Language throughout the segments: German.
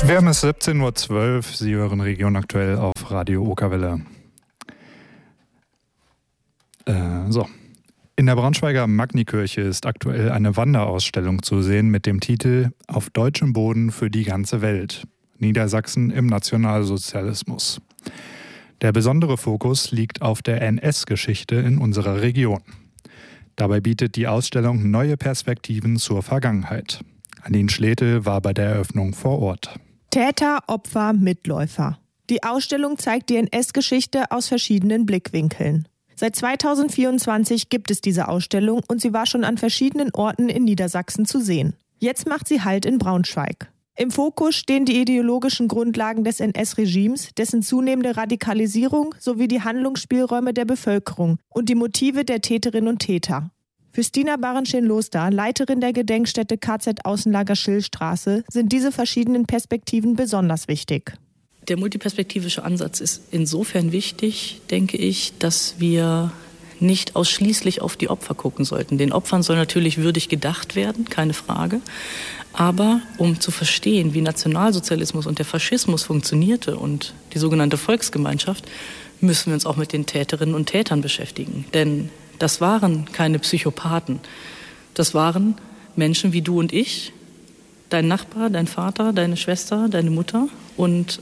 Wir haben es 17.12 Uhr. Sie hören Region aktuell auf Radio Okerwelle. In der Braunschweiger Magnikirche ist aktuell eine Wanderausstellung zu sehen mit dem Titel Auf deutschem Boden für die ganze Welt. Niedersachsen im Nationalsozialismus. Der besondere Fokus liegt auf der NS-Geschichte in unserer Region. Dabei bietet die Ausstellung neue Perspektiven zur Vergangenheit. Aline Schletel war bei der Eröffnung vor Ort. Täter, Opfer, Mitläufer. Die Ausstellung zeigt die NS-Geschichte aus verschiedenen Blickwinkeln. Seit 2024 gibt es diese Ausstellung und sie war schon an verschiedenen Orten in Niedersachsen zu sehen. Jetzt macht sie Halt in Braunschweig. Im Fokus stehen die ideologischen Grundlagen des NS-Regimes, dessen zunehmende Radikalisierung sowie die Handlungsspielräume der Bevölkerung und die Motive der Täterinnen und Täter. Für Stina Barenschin-Loster, Leiterin der Gedenkstätte KZ-Außenlager Schillstraße, sind diese verschiedenen Perspektiven besonders wichtig. Der multiperspektivische Ansatz ist insofern wichtig, denke ich, dass wir nicht ausschließlich auf die Opfer gucken sollten. Den Opfern soll natürlich würdig gedacht werden, keine Frage. Aber um zu verstehen, wie Nationalsozialismus und der Faschismus funktionierte und die sogenannte Volksgemeinschaft, müssen wir uns auch mit den Täterinnen und Tätern beschäftigen. Denn das waren keine Psychopathen. Das waren Menschen wie du und ich, dein Nachbar, dein Vater, deine Schwester, deine Mutter. Und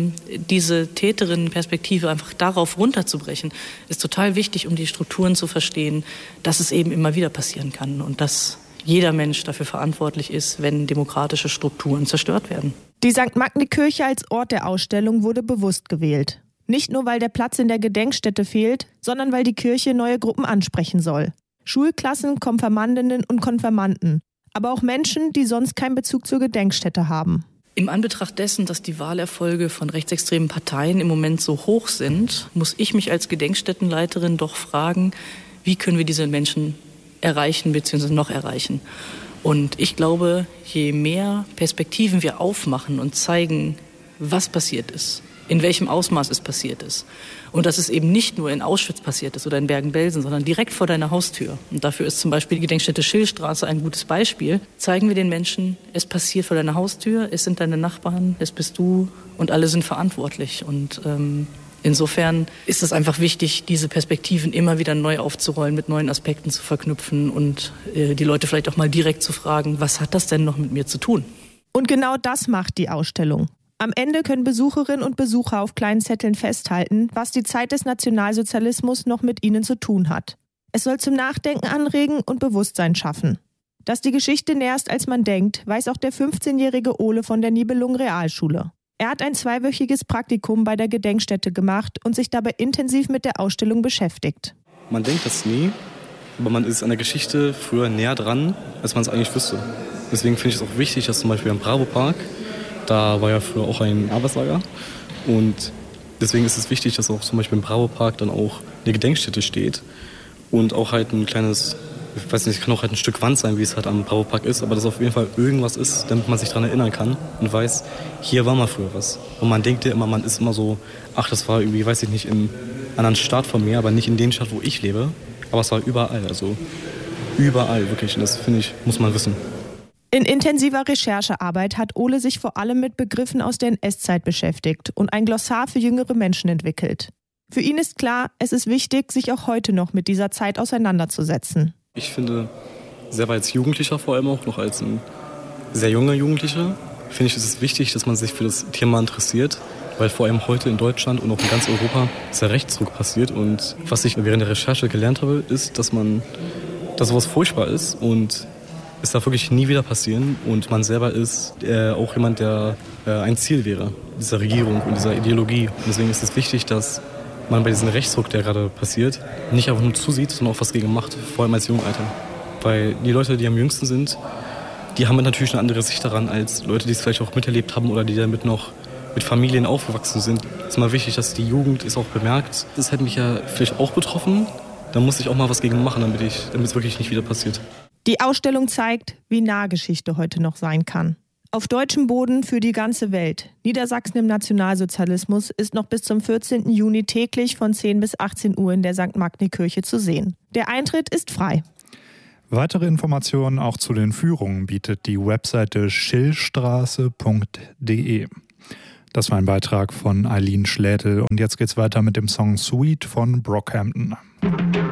diese Täterinnenperspektive einfach darauf runterzubrechen, ist total wichtig, um die Strukturen zu verstehen, dass es eben immer wieder passieren kann und dass jeder Mensch dafür verantwortlich ist, wenn demokratische Strukturen zerstört werden. Die St. Magni-Kirche als Ort der Ausstellung wurde bewusst gewählt. Nicht nur, weil der Platz in der Gedenkstätte fehlt, sondern weil die Kirche neue Gruppen ansprechen soll. Schulklassen, Konfirmandinnen und Konfirmanden. Aber auch Menschen, die sonst keinen Bezug zur Gedenkstätte haben. Im Anbetracht dessen, dass die Wahlerfolge von rechtsextremen Parteien im Moment so hoch sind, muss ich mich als Gedenkstättenleiterin doch fragen, wie können wir diese Menschen erreichen bzw. noch erreichen. Und ich glaube, je mehr Perspektiven wir aufmachen und zeigen, was passiert ist, in welchem Ausmaß es passiert ist. Und dass es eben nicht nur in Auschwitz passiert ist oder in Bergen-Belsen, sondern direkt vor deiner Haustür. Und dafür ist zum Beispiel die Gedenkstätte Schillstraße ein gutes Beispiel. Zeigen wir den Menschen, es passiert vor deiner Haustür, es sind deine Nachbarn, es bist du und alle sind verantwortlich. Und insofern ist es einfach wichtig, diese Perspektiven immer wieder neu aufzurollen, mit neuen Aspekten zu verknüpfen und die Leute vielleicht auch mal direkt zu fragen, was hat das denn noch mit mir zu tun? Und genau das macht die Ausstellung. Am Ende können Besucherinnen und Besucher auf kleinen Zetteln festhalten, was die Zeit des Nationalsozialismus noch mit ihnen zu tun hat. Es soll zum Nachdenken anregen und Bewusstsein schaffen. Dass die Geschichte näher ist, als man denkt, weiß auch der 15-jährige Ole von der Nibelungen Realschule. Er hat ein 2-wöchiges Praktikum bei der Gedenkstätte gemacht und sich dabei intensiv mit der Ausstellung beschäftigt. Man denkt das nie, aber man ist an der Geschichte früher näher dran, als man es eigentlich wüsste. Deswegen finde ich es auch wichtig, dass zum Beispiel am Bravo-Park, da war ja früher auch ein Arbeitslager. Und deswegen ist es wichtig, dass auch zum Beispiel im Bravo-Park dann auch eine Gedenkstätte steht. Und auch halt ein kleines, ich weiß nicht, kann auch halt ein Stück Wand sein, wie es halt am Bravo-Park ist. Aber dass auf jeden Fall irgendwas ist, damit man sich daran erinnern kann und weiß, hier war mal früher was. Und man denkt ja immer, man ist immer so, ach, das war irgendwie, weiß ich nicht, in einem anderen Staat von mir, aber nicht in dem Stadt, wo ich lebe. Aber es war überall, also überall wirklich. Und das, finde ich, muss man wissen. In intensiver Recherchearbeit hat Ole sich vor allem mit Begriffen aus der NS-Zeit beschäftigt und ein Glossar für jüngere Menschen entwickelt. Für ihn ist klar, es ist wichtig, sich auch heute noch mit dieser Zeit auseinanderzusetzen. Ich finde, selber als Jugendlicher vor allem auch, noch als ein sehr junger Jugendlicher, finde ich, ist es wichtig, dass man sich für das Thema interessiert, weil vor allem heute in Deutschland und auch in ganz Europa sehr Rechtsruck passiert. Und was ich während der Recherche gelernt habe, ist, dass sowas furchtbar ist und es darf wirklich nie wieder passieren und man selber ist auch jemand, der ein Ziel wäre, dieser Regierung und dieser Ideologie. Und deswegen ist es wichtig, dass man bei diesem Rechtsruck, der gerade passiert, nicht einfach nur zusieht, sondern auch was gegen macht, vor allem als Jungalter. Weil die Leute, die am jüngsten sind, die haben natürlich eine andere Sicht daran als Leute, die es vielleicht auch miterlebt haben oder die damit noch mit Familien aufgewachsen sind. Es ist mal wichtig, dass die Jugend es auch bemerkt. Das hätte mich ja vielleicht auch betroffen. Da muss ich auch mal was gegen machen, damit es wirklich nicht wieder passiert. Die Ausstellung zeigt, wie nah Geschichte heute noch sein kann. Auf deutschem Boden für die ganze Welt. Niedersachsen im Nationalsozialismus ist noch bis zum 14. Juni täglich von 10 bis 18 Uhr in der St. Magni-Kirche zu sehen. Der Eintritt ist frei. Weitere Informationen auch zu den Führungen bietet die Webseite schillstraße.de. Das war ein Beitrag von Eileen Schlädel und jetzt geht's weiter mit dem Song Sweet von Brockhampton.